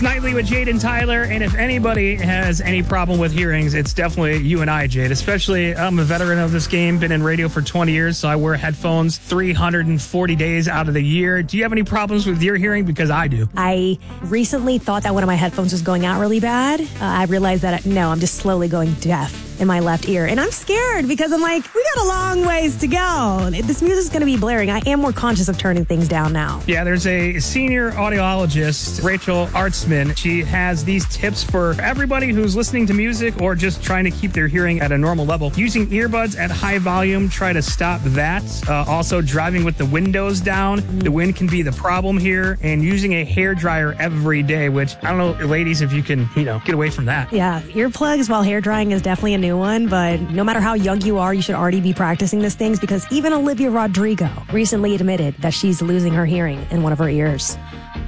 Nightly with Jade and Tyler, and if anybody has any problem with hearings, it's definitely you and I, Jade. Especially, I'm a veteran of this game, been in radio for 20 years, so I wear headphones 340 days out of the year. Do you have any problems with your hearing? Because I do. I recently thought that one of my headphones was going out really bad. I realized that, I'm just slowly going deaf in my left ear. And I'm scared because I'm like, we got a long ways to go. This music's going to be blaring. I am more conscious of turning things down now. Yeah, there's a senior audiologist, Rachel Artsman. She has these tips for everybody who's listening to music or just trying to keep their hearing at a normal level. Using earbuds at high volume, try to stop that. Also, driving with the windows down. The wind can be the problem here. And using a hairdryer every day, which, I don't know, ladies, if you can, get away from that. Yeah, earplugs while hair drying is definitely a new one, but no matter how young you are, you should already be practicing these things because even Olivia Rodrigo recently admitted that she's losing her hearing in one of her ears.